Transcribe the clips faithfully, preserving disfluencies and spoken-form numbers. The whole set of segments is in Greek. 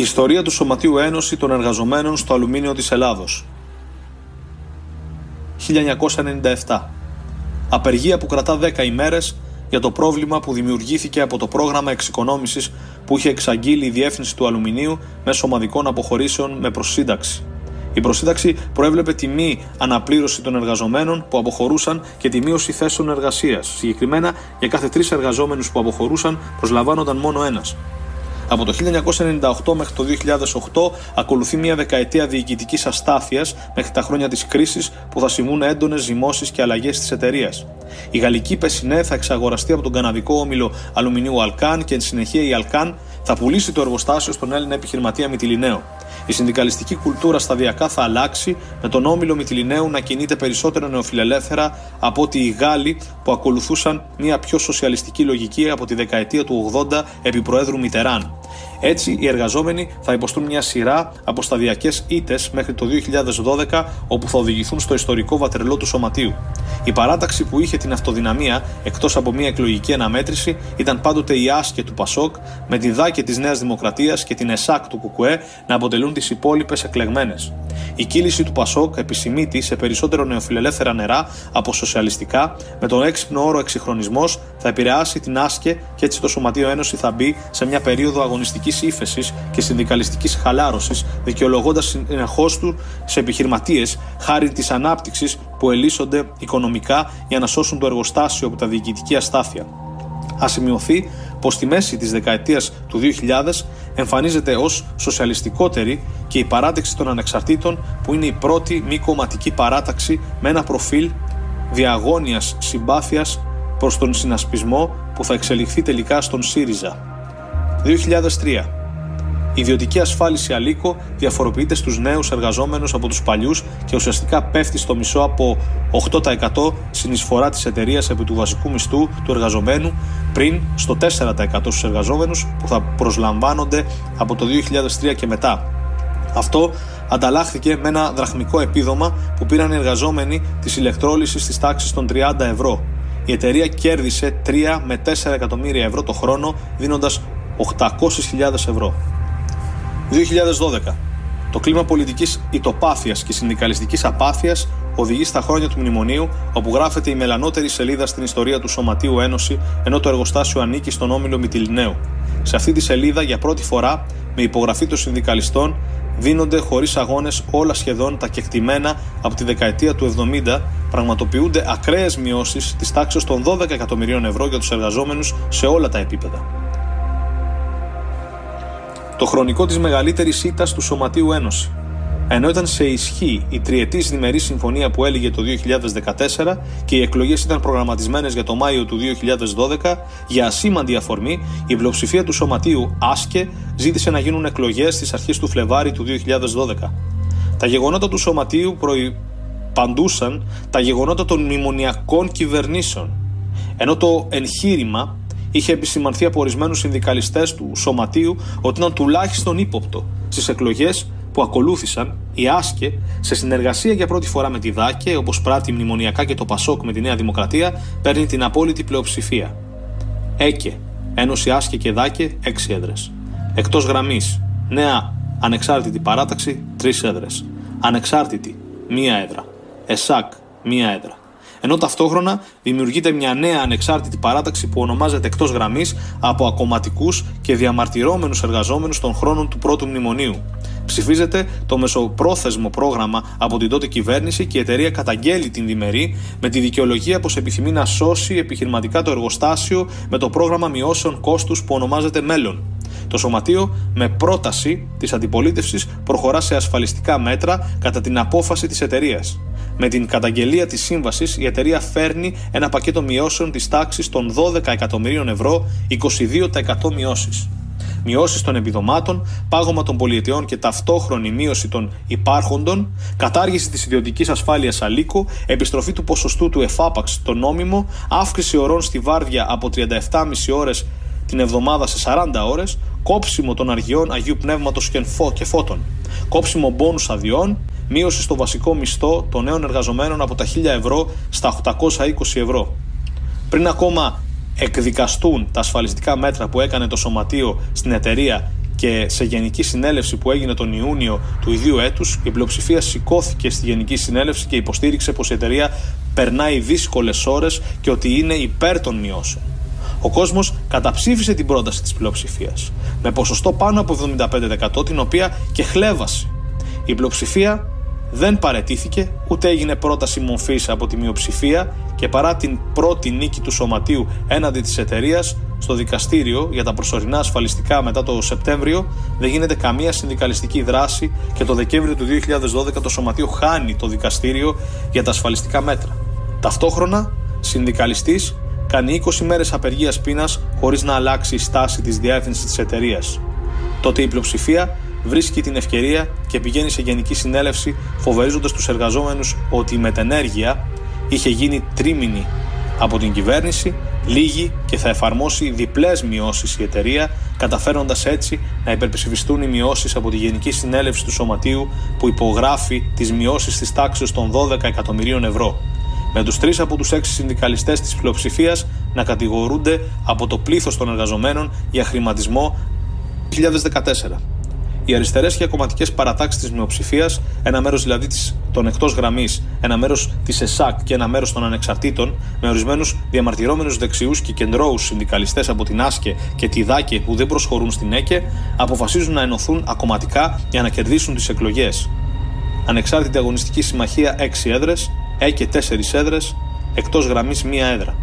Η ιστορία του Σωματείου Ένωση των Εργαζομένων στο Αλουμίνιο της Ελλάδος. χίλια εννιακόσια ενενήντα επτά. Απεργία που κρατά δέκα ημέρες για το πρόβλημα που δημιουργήθηκε από το πρόγραμμα εξοικονόμησης που είχε εξαγγείλει η διεύθυνση του αλουμινίου μέσω ομαδικών αποχωρήσεων με προσύνταξη. Η προσύνταξη προέβλεπε τη μη αναπλήρωση των εργαζομένων που αποχωρούσαν και τη μείωση θέσεων εργασίας. Συγκεκριμένα, για κάθε τρεις εργαζόμενους που αποχωρούσαν, προσλαμβάνονταν μόνο ένας. Από το χίλια εννιακόσια ενενήντα οκτώ μέχρι το δύο χιλιάδες οκτώ ακολουθεί μια δεκαετία διοικητικής αστάθειας μέχρι τα χρόνια της κρίσης που θα συμβούν έντονες ζυμώσεις και αλλαγές της εταιρείας. Η γαλλική Πεσινέ θα εξαγοραστεί από τον καναδικό όμιλο αλουμινίου Αλκάν και εν συνεχεία η Αλκάν θα πουλήσει το εργοστάσιο στον Έλληνα επιχειρηματία Μυτιληναίο. Η συνδικαλιστική κουλτούρα σταδιακά θα αλλάξει, με τον όμιλο Μυτιληναίου να κινείται περισσότερο νεοφιλελεύθερα από ότι οι Γάλλοι που ακολουθούσαν μια πιο σοσιαλιστική λογική από τη δεκαετία του ογδόντα επί Προέδρου Μιτεράν. Έτσι, οι εργαζόμενοι θα υποστούν μια σειρά από σταδιακές ήττες μέχρι το δύο χιλιάδες δώδεκα, όπου θα οδηγηθούν στο ιστορικό βατρελό του Σωματείου. Η παράταξη που είχε την αυτοδυναμία, εκτός από μια εκλογική αναμέτρηση, ήταν πάντοτε η Άσκε του Πασόκ, με τη Δάκε της Νέας Δημοκρατίας και την ΕΣΑΚ του Κουκουέ να αποτελούν τις υπόλοιπες εκλεγμένες. Η κύληση του Πασόκ επισημείται σε περισσότερο νεοφιλελεύθερα νερά από σοσιαλιστικά, με τον έξυπνο όρο εξυγχρονισμός, θα επηρεάσει την Άσκε και έτσι το Σωματείο Ένωση θα μπει σε μια περίοδο αγωνιστικής ύφεσης και συνδικαλιστικής χαλάρωσης, δικαιολογώντας συνεχώς του σε επιχειρηματίες χάρη της ανάπτυξης που ελίσσονται οικονομικά για να σώσουν το εργοστάσιο από τα διοικητική αστάθεια. Ας σημειωθεί πως στη μέση της δεκαετίας του δύο χιλιάδες εμφανίζεται ως σοσιαλιστικότερη και η παράταξη των ανεξαρτήτων, που είναι η πρώτη μη κομματική παράταξη με ένα προφίλ διαγώνιας συμπάθειας προς τον συνασπισμό που θα εξελιχθεί τελικά στον ΣΥΡΙΖΑ. δύο χιλιάδες τρία. Η ιδιωτική ασφάλιση Αλίκο διαφοροποιείται στους νέους εργαζόμενους από τους παλιούς και ουσιαστικά πέφτει στο μισό από οκτώ τοις εκατό συνεισφορά της εταιρείας επί του βασικού μισθού του εργαζομένου, πριν στο τέσσερα τοις εκατό στους εργαζόμενους που θα προσλαμβάνονται από το δύο χιλιάδες τρία και μετά. Αυτό ανταλλάχθηκε με ένα δραχμικό επίδομα που πήραν οι εργαζόμενοι της ηλεκτρόλυσης της τάξης των τριάντα ευρώ. Η εταιρεία κέρδισε τρία με τέσσερα εκατομμύρια ευρώ το χρόνο, δίνοντας οκτακόσιες χιλιάδες ευρώ. δύο χιλιάδες δώδεκα. Το κλίμα πολιτικής ητοπάθειας και συνδικαλιστικής απάθειας οδηγεί στα χρόνια του μνημονίου, όπου γράφεται η μελανότερη σελίδα στην ιστορία του Σωματείου Ένωση, ενώ το εργοστάσιο ανήκει στον όμιλο Μυτιληναίου. Σε αυτή τη σελίδα, για πρώτη φορά, με υπογραφή των συνδικαλιστών, δίνονται χωρίς αγώνες όλα σχεδόν τα κεκτημένα από τη δεκαετία του εβδομήντα, πραγματοποιούνται ακραίες μειώσεις της τάξης των δώδεκα εκατομμυρίων ευρώ για τους εργαζόμενους σε όλα τα επίπεδα. Το χρονικό της μεγαλύτερης ήττας του Σωματείου Ένωση. Ενώ ήταν σε ισχύ η τριετής διμερή συμφωνία που έλυγε το δύο χιλιάδες δεκατέσσερα και οι εκλογές ήταν προγραμματισμένες για το Μάιο του δύο χιλιάδες δώδεκα, για ασήμαντη αφορμή, η πλειοψηφία του Σωματείου Άσκε ζήτησε να γίνουν εκλογές στις αρχές του Φλεβάρι του δύο χιλιάδες δώδεκα. Τα γεγονότα του Σωματείου προϋπαντούσαν τα γεγονότα των μνημονιακών κυβερνήσεων, ενώ το εγχείρημα είχε επισημανθεί από ορισμένους συνδικαλιστές του Σωματείου ότι ήταν τουλάχιστον ύποπτο. Στις εκλογές που ακολούθησαν, η Άσκε, σε συνεργασία για πρώτη φορά με τη Δάκε, όπως πράττει μνημονιακά και το Πασόκ με τη Νέα Δημοκρατία, παίρνει την απόλυτη πλειοψηφία. ΕΚΕ, Ένωση Άσκε και Δάκε, έξι έδρες. Εκτός γραμμής, Νέα Ανεξάρτητη Παράταξη, τρεις έδρες. Ανεξάρτητη, μία έδρα. ΕΣΑΚ, μία έδρα. Ενώ ταυτόχρονα δημιουργείται μια νέα ανεξάρτητη παράταξη που ονομάζεται εκτός γραμμής από ακομματικούς και διαμαρτυρόμενους εργαζόμενους των χρόνων του πρώτου μνημονίου. Ψηφίζεται το μεσοπρόθεσμο πρόγραμμα από την τότε κυβέρνηση και η εταιρεία καταγγέλει την διμερή με τη δικαιολογία πως επιθυμεί να σώσει επιχειρηματικά το εργοστάσιο με το πρόγραμμα μειώσεων κόστους που ονομάζεται Μέλλον. Το Σωματείο, με πρόταση της αντιπολίτευσης, προχωρά σε ασφαλιστικά μέτρα κατά την απόφαση της εταιρείας. Με την καταγγελία της σύμβασης, η εταιρεία φέρνει ένα πακέτο μειώσεων της τάξης των δώδεκα εκατομμυρίων ευρώ, είκοσι δύο τοις εκατό μειώσεις. Μειώσεις των επιδομάτων, πάγωμα των πολυετειών και ταυτόχρονη μείωση των υπάρχοντων, κατάργηση της ιδιωτικής ασφάλειας Αλίκο, επιστροφή του ποσοστού του εφάπαξ στο νόμιμο, αύξηση ωρών στη βάρδια από τριάντα επτά κόμμα πέντε ώρες την εβδομάδα σε σαράντα ώρες, κόψιμο των αργιών Αγίου Πνεύματος και Φώτων, κόψιμο μπόνους αδειών, μείωση στο βασικό μισθό των νέων εργαζομένων από τα χίλια ευρώ στα οκτακόσια είκοσι ευρώ. Πριν ακόμα εκδικαστούν τα ασφαλιστικά μέτρα που έκανε το Σωματείο στην εταιρεία και σε Γενική Συνέλευση που έγινε τον Ιούνιο του ιδίου έτους, η πλειοψηφία σηκώθηκε στη Γενική Συνέλευση και υποστήριξε πως η εταιρεία περνάει δύσκολες ώρες και ότι είναι υπέρ των μειώσεων. Ο κόσμος καταψήφισε την πρόταση της πλειοψηφίας με ποσοστό πάνω από εβδομήντα πέντε τοις εκατό, την οποία και χλέβασε. Η πλειοψηφία δεν παραιτήθηκε, ούτε έγινε πρόταση μορφής από τη μειοψηφία και παρά την πρώτη νίκη του Σωματείου έναντι της εταιρείας στο δικαστήριο για τα προσωρινά ασφαλιστικά μετά το Σεπτέμβριο, δεν γίνεται καμία συνδικαλιστική δράση και το Δεκέμβριο του δύο χιλιάδες δώδεκα το Σωματείο χάνει το δικαστήριο για τα ασφαλιστικά μέτρα. Ταυτόχρονα, συνδικαλιστής κάνει είκοσι μέρες απεργίας πείνας χωρίς να αλλάξει η στάση της διεύθυνσης της εταιρείας. Τότε η πλειοψηφία βρίσκει την ευκαιρία και πηγαίνει σε Γενική Συνέλευση, φοβερίζοντας τους εργαζόμενους ότι η μετενέργεια είχε γίνει τρίμηνη από την κυβέρνηση, λίγη και θα εφαρμόσει διπλές μειώσεις η εταιρεία, καταφέροντας έτσι να υπερψηφιστούν οι μειώσεις από τη Γενική Συνέλευση του Σωματείου που υπογράφει τις μειώσεις της τάξης των δώδεκα εκατομμυρίων ευρώ. Με τους τρεις από τους έξι συνδικαλιστές της πλειοψηφίας να κατηγορούνται από το πλήθος των εργαζομένων για χρηματισμό δύο χιλιάδες δεκατέσσερα. Οι αριστερές και κομματικές παρατάξεις της μειοψηφίας, ένα μέρος δηλαδή των εκτός γραμμής, ένα μέρος της ΕΣΑΚ και ένα μέρος των ανεξαρτήτων, με ορισμένους διαμαρτυρόμενους δεξιούς και κεντρώους συνδικαλιστές από την ΆΣΚΕ και τη ΔΑΚΕ που δεν προσχωρούν στην ΕΚΕ, αποφασίζουν να ενωθούν ακομματικά για να κερδίσουν τις εκλογές. Ανεξάρτητη Αγωνιστική Συμμαχία έξι έδρες, ΕΚΕ τέσσερις έδρες, εκτός γραμμής μία έδρα.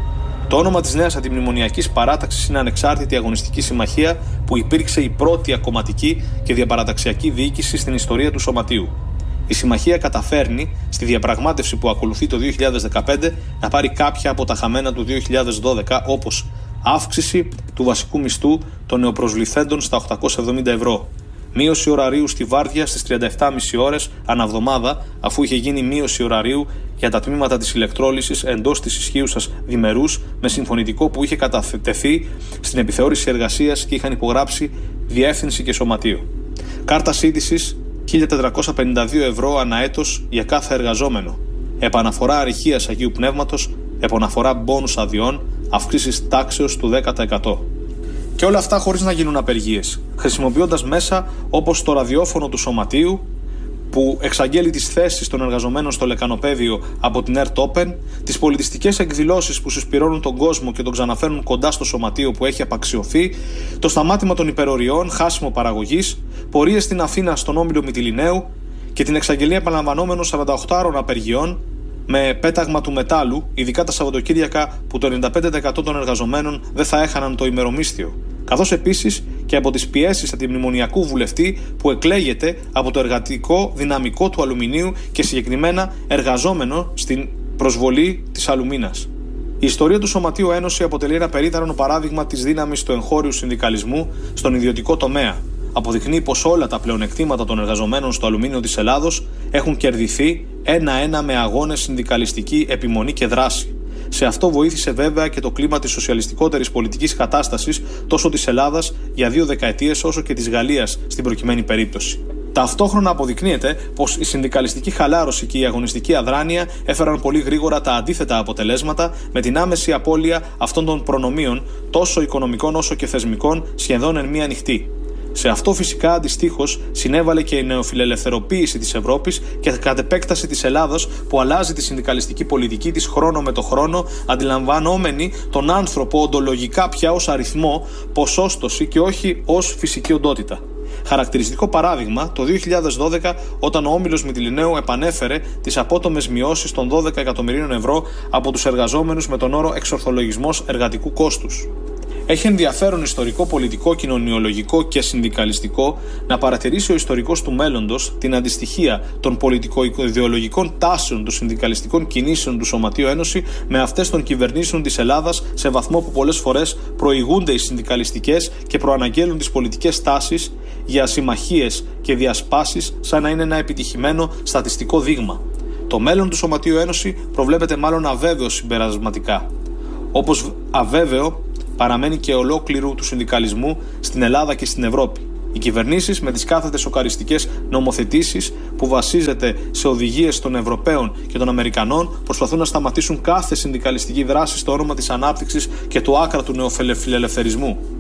Το όνομα της νέας αντιμνημονιακής παράταξης είναι Ανεξάρτητη Αγωνιστική Συμμαχία, που υπήρξε η πρώτη ακομματική και διαπαραταξιακή διοίκηση στην ιστορία του Σωματείου. Η συμμαχία καταφέρνει, στη διαπραγμάτευση που ακολουθεί το δύο χιλιάδες δεκαπέντε, να πάρει κάποια από τα χαμένα του δύο χιλιάδες δώδεκα, όπως αύξηση του βασικού μισθού των νεοπροσληφθέντων στα οκτακόσια εβδομήντα ευρώ, μείωση ωραρίου στη βάρδια στις τριάντα επτά και μισή ώρες αναβδομάδα, αφού είχε γίνει μείωση ωραρίου για τα τμήματα της ηλεκτρόλυσης εντός της ισχύουσας διμερούς, με συμφωνητικό που είχε κατατεθεί στην επιθεώρηση εργασίας και είχαν υπογράψει διεύθυνση και σωματείο. Κάρτα σύντησης χίλια τετρακόσια πενήντα δύο ευρώ ανά έτος για κάθε εργαζόμενο. Επαναφορά αριχείας Αγίου Πνεύματος, επαναφορά μπόνους αδειών, αυξήσεις τάξεως του δέκα τοις εκατό. Και όλα αυτά χωρίς να γίνουν απεργίες, χρησιμοποιώντας μέσα όπως το ραδιόφωνο του Σωματείου, που εξαγγέλει τις θέσεις των εργαζομένων στο λεκανοπέδιο από την Air Topen, τις πολιτιστικές εκδηλώσεις που συσπηρώνουν τον κόσμο και τον ξαναφέρνουν κοντά στο Σωματείο που έχει απαξιωθεί, το σταμάτημα των υπεροριών, χάσιμο παραγωγής, πορείες στην Αθήνα στον Όμιλο Μυτιληναίου και την εξαγγελία επαναλαμβανόμενων σαράντα οκτώ ώρων απεργιών με πέταγμα του μετάλλου, ειδικά τα Σαββατοκύριακα που το ενενήντα πέντε τοις εκατό των εργαζομένων δεν θα έχαναν το ημερομίσθιο. Καθώς επίσης και από τις πιέσεις αντιμνημονιακού βουλευτή που εκλέγεται από το εργατικό δυναμικό του αλουμινίου και συγκεκριμένα εργαζόμενο στην προσβολή της αλουμίνας. Η ιστορία του Σωματείου Ένωση αποτελεί ένα περίτρανο παράδειγμα της δύναμης του εγχώριου συνδικαλισμού στον ιδιωτικό τομέα. Αποδεικνύει πως όλα τα πλεονεκτήματα των εργαζομένων στο αλουμίνιο της Ελλάδος έχουν κερδιθεί ένα-ένα με αγώνες, συνδικαλιστική επιμονή και δράση. Σε αυτό βοήθησε βέβαια και το κλίμα της σοσιαλιστικότερης πολιτικής κατάστασης τόσο της Ελλάδας για δύο δεκαετίες όσο και της Γαλλίας στην προκειμένη περίπτωση. Ταυτόχρονα αποδεικνύεται πως η συνδικαλιστική χαλάρωση και η αγωνιστική αδράνεια έφεραν πολύ γρήγορα τα αντίθετα αποτελέσματα, με την άμεση απώλεια αυτών των προνομίων, τόσο οικονομικών όσο και θεσμικών, σχεδόν εν μία νυχτή. Σε αυτό φυσικά αντιστοίχως συνέβαλε και η νεοφιλελευθεροποίηση της Ευρώπης και κατ' επέκταση της Ελλάδος, που αλλάζει τη συνδικαλιστική πολιτική της χρόνο με το χρόνο, αντιλαμβανόμενη τον άνθρωπο οντολογικά πια ως αριθμό, ποσόστοση και όχι ως φυσική οντότητα. Χαρακτηριστικό παράδειγμα το δύο χιλιάδες δώδεκα, όταν ο Όμιλος Μυτιληναίου επανέφερε τις απότομες μειώσεις των δώδεκα εκατομμυρίων ευρώ από τους εργαζόμενους με τον όρο εξορθολογισμός εργατικού κόστους. Έχει ενδιαφέρον ιστορικό, πολιτικό, κοινωνιολογικό και συνδικαλιστικό να παρατηρήσει ο ιστορικός του μέλλοντος την αντιστοιχία των πολιτικο-ιδεολογικών τάσεων των συνδικαλιστικών κινήσεων του Σωματείου Ένωση με αυτές των κυβερνήσεων της Ελλάδας, σε βαθμό που πολλές φορές προηγούνται οι συνδικαλιστικές και προαναγγέλουν τις πολιτικές τάσεις για συμμαχίες και διασπάσεις σαν να είναι ένα επιτυχημένο στατιστικό δείγμα. Το μέλλον του Σωματείου Ένωση προβλέπεται μάλλον αβέβαιο συμπερασματικά. Όπως αβέβαιο παραμένει και ολόκληρου του συνδικαλισμού στην Ελλάδα και στην Ευρώπη. Οι κυβερνήσεις με τις κάθετες σοκαριστικές νομοθετήσεις που βασίζεται σε οδηγίες των Ευρωπαίων και των Αμερικανών προσπαθούν να σταματήσουν κάθε συνδικαλιστική δράση στο όνομα της ανάπτυξης και του άκρατου νεοφιλελευθερισμού.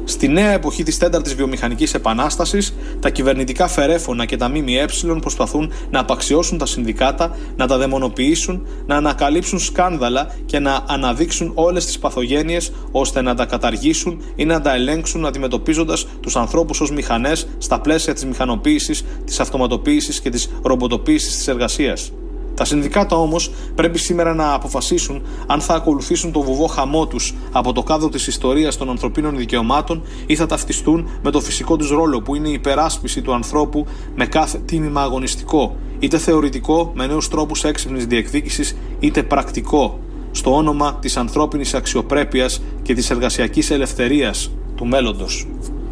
Στη νέα εποχή της τέταρτης βιομηχανικής επανάστασης, τα κυβερνητικά φερέφωνα και τα ΜΜΕ προσπαθούν να απαξιώσουν τα συνδικάτα, να τα δαιμονοποιήσουν, να ανακαλύψουν σκάνδαλα και να αναδείξουν όλες τις παθογένειες, ώστε να τα καταργήσουν ή να τα ελέγξουν, αντιμετωπίζοντας τους ανθρώπους ως μηχανές στα πλαίσια της μηχανοποίησης, της αυτοματοποίησης και της ρομποτοποίησης της εργασίας. Τα συνδικάτα όμως πρέπει σήμερα να αποφασίσουν αν θα ακολουθήσουν το βουβό χαμό τους από το κάδο της ιστορίας των ανθρωπίνων δικαιωμάτων ή θα ταυτιστούν με το φυσικό τους ρόλο, που είναι η υπεράσπιση του ανθρώπου με κάθε τίμημα αγωνιστικό, είτε θεωρητικό με νέους τρόπους έξυπνης διεκδίκησης, είτε πρακτικό, στο όνομα της ανθρώπινης αξιοπρέπειας και της εργασιακής ελευθερίας του μέλλοντος.